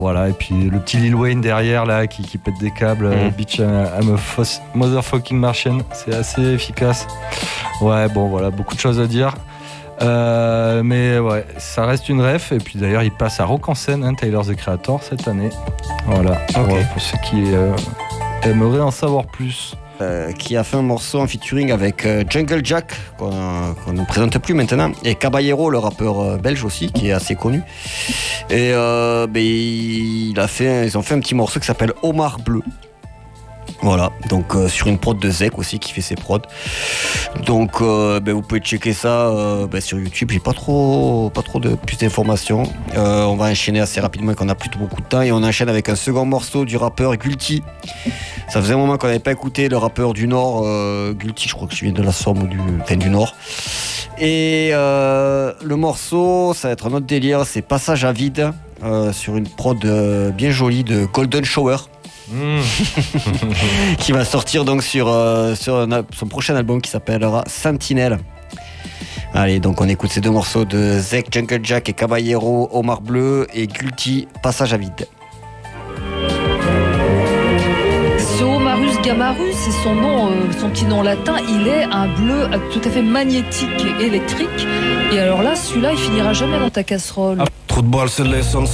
Voilà, et puis le petit Lil Wayne derrière là qui pète des câbles, Bitch I'm a motherfucking Martian, c'est assez efficace. Ouais, bon voilà, beaucoup de choses à dire. Mais ouais, ça reste une ref. Et puis d'ailleurs, il passe à Rock en scène, Tyler the Creator, cette année. Voilà, ouais, pour ceux qui aimeraient en savoir plus. Qui a fait un morceau en featuring avec Jungle Jack, qu'on ne présente plus maintenant, et Caballero, le rappeur belge aussi, qui est assez connu. Et ils ont fait un petit morceau qui s'appelle Omar Bleu. Voilà, donc sur une prod de Zek aussi qui fait ses prods. Donc vous pouvez checker ça sur YouTube. J'ai pas trop de plus d'informations. On va enchaîner assez rapidement, qu'on a plutôt beaucoup de temps, et on enchaîne avec un second morceau du rappeur Gulti. Ça faisait un moment qu'on n'avait pas écouté le rappeur du Nord, Gulti, je crois que je viens de la Somme ou du Nord. Et le morceau, ça va être un autre délire, c'est Passage à vide, sur une prod bien jolie de Golden Shower. Qui va sortir donc sur son prochain album qui s'appellera Sentinelle. Allez, donc on écoute ces deux morceaux de Zek, Jungle Jack et Caballero, Omar Bleu et Gulti, Passage à vide. Ce Homarus gamarus, c'est son nom, son petit nom latin. Il est un bleu tout à fait magnétique et électrique. Et alors là, celui-là, il finira jamais dans ta casserole. Trop de balles, c'est l'essence.